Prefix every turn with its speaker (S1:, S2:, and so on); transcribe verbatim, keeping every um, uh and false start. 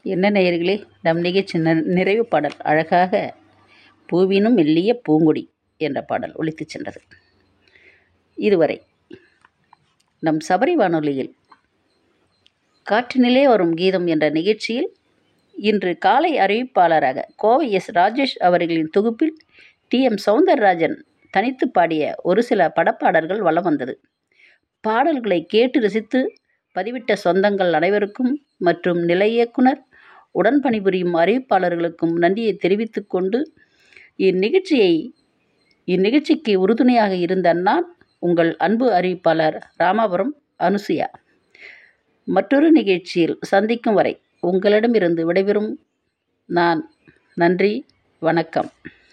S1: என்ன நேயர்களே, நம் நிகழ்ச்சி நிறைவு பாடல் அழகாக பூவினும் மெல்லிய பூங்கொடி என்ற பாடல் ஒலித்துச் சென்றது. இதுவரை நம் சபரி வானொலியில் காற்றினிலே வரும் கீதம் என்ற நிகழ்ச்சியில் இன்று காலை அறிவிப்பாளராக கோவை எஸ் ராஜேஷ் அவர்களின் தொகுப்பில் டி எம் சௌந்தரராஜன் தனித்து பாடிய ஒரு சில படப்பாடல்கள் வலம் வந்தது. பாடல்களை கேட்டு ரசித்து பதிவிட்ட சொந்தங்கள் அனைவருக்கும் மற்றும் நிலை இயக்குனர் உடன் பணிபுரியும் அறிவிப்பாளர்களுக்கும் நன்றியை தெரிவித்துக் கொண்டு இந்நிகழ்ச்சியை இந்நிகழ்ச்சிக்கு உறுதுணையாக இருந்த நான் உங்கள் அன்பு அறிவிப்பாளர் ராமாபுரம் அனுசுயா. மற்றொரு நிகழ்ச்சியில் சந்திக்கும் வரை உங்களிடமிருந்து விடைபெறும் நான். நன்றி, வணக்கம்.